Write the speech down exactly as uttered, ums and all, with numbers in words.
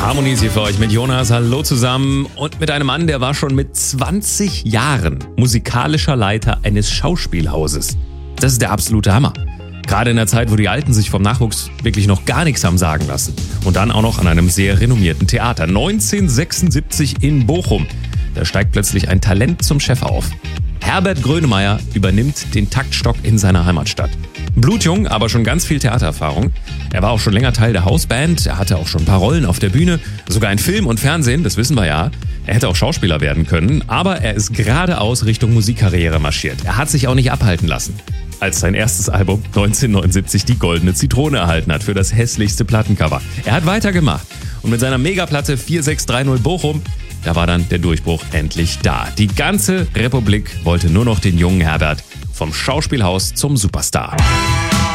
Harmony ist hier für euch mit Jonas. Hallo zusammen. Und mit einem Mann, der war schon mit zwanzig Jahren musikalischer Leiter eines Schauspielhauses. Das ist der absolute Hammer. Gerade in der Zeit, wo die Alten sich vom Nachwuchs wirklich noch gar nichts haben sagen lassen. Und dann auch noch an einem sehr renommierten Theater. neunzehnhundertsechsundsiebzig in Bochum. Da steigt plötzlich ein Talent zum Chef auf. Herbert Grönemeyer übernimmt den Taktstock in seiner Heimatstadt. Blutjung, aber schon ganz viel Theatererfahrung. Er war auch schon länger Teil der Hausband, er hatte auch schon ein paar Rollen auf der Bühne, sogar in Film und Fernsehen, das wissen wir ja. Er hätte auch Schauspieler werden können, aber er ist geradeaus Richtung Musikkarriere marschiert. Er hat sich auch nicht abhalten lassen. Als sein erstes Album neunzehnhundertneunundsiebzig die Goldene Zitrone erhalten hat für das hässlichste Plattencover. Er hat weitergemacht und mit seiner Megaplatte vier sechs drei null Bochum, da war dann der Durchbruch endlich da. Die ganze Republik wollte nur noch den jungen Herbert vom Schauspielhaus zum Superstar.